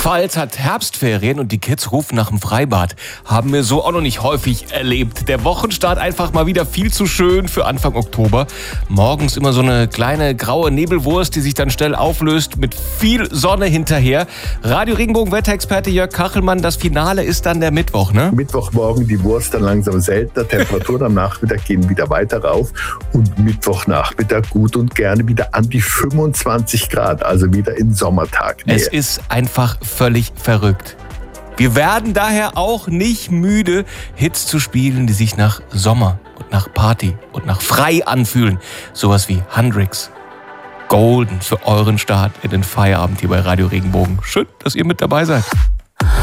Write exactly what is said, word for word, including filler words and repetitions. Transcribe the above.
Pfalz hat Herbstferien und die Kids rufen nach dem Freibad. Haben wir so auch noch nicht häufig erlebt. Der Wochenstart einfach mal wieder viel zu schön für Anfang Oktober. Morgens immer so eine kleine graue Nebelwurst, die sich dann schnell auflöst mit viel Sonne hinterher. Radio Regenbogen Wetterexperte Jörg Kachelmann, das Finale ist dann der Mittwoch, ne? Mittwochmorgen die Wurst dann langsam seltener. Temperaturen am Nachmittag gehen wieder weiter rauf. Und Mittwochnachmittag gut und gerne wieder an die fünfundzwanzig Grad, also wieder in Sommertag. Es ist einfach völlig verrückt. Wir werden daher auch nicht müde, Hits zu spielen, die sich nach Sommer und nach Party und nach frei anfühlen. Sowas wie Hendrix, Golden für euren Start in den Feierabend hier bei Radio Regenbogen. Schön, dass ihr mit dabei seid.